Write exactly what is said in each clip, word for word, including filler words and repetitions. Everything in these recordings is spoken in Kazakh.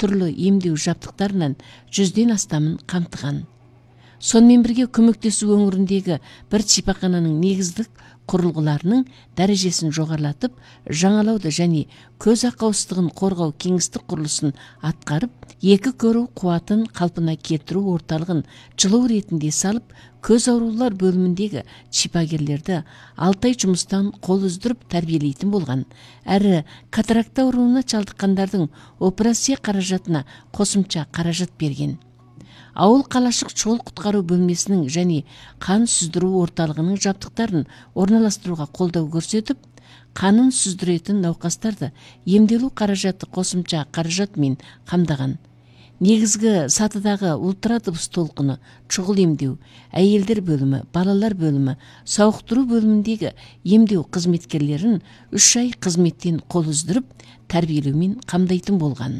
түрлі емдеу жабдықтарынан жүзден астамын қамтыған. Сонымен бірге көмектесу өңіріндегі бір шипахананың негіздік құрылғыларының дәрежесін жоғарлатып, жаңалауды және көз ақауыздығын қорғау кеңістік құрылысын атқарып, екі көру қуатын қалпына келтіру орталығын жылу ретінде салып, көз аурулар бөліміндегі шипагерлерді алты ай жұмыстан қол үздіріп тәрбиелейтін болған. Әрі катаракта ауруына шалдыққандардың операция қаражатына қосымша қаражат берген. Ауыл қалашық шұғыл құтқару бөлмесінің және қан сүздіру орталығының жабдықтарын орналастыруға қолдау көрсетіп, қанын сүздіретін науқастарды емделу қаражаты қосымша қаражатымен қамдаған. Негізгі сатыдағы ультрадыбыс толқыны, шұғыл емдеу, әйелдер бөлімі, балалар бөлімі, сауықтыру бөліміндегі емдеу қызметкерлерін үш ай қызметтен қол үздіріп, тәрбиелеумен қамдайтын болған.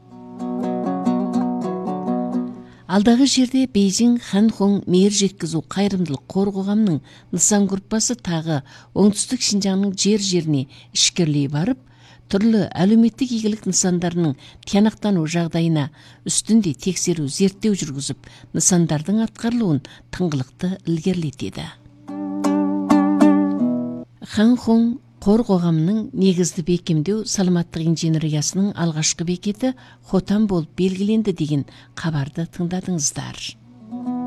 Алдағы жерде Бейжің Ханхоң мейір жеткізу қайырымдылық қор қоғамының нысан группасы тағы оңтүстік Шинжаңның жер-жеріне ішкерлей барып, түрлі әлеуметтік игілік нысандарының тиянақтану жағдайына үстінде тексеру зерттеу жүргізіп, нысандардың атқарылуын тыңғылықты ілгерілетеді. Ханхоң қор қоғамының негізді бекемдеу саламаттық инженериясының алғашқы бекеті Хотан болып белгіленді деген хабарды тыңдадыңыздар.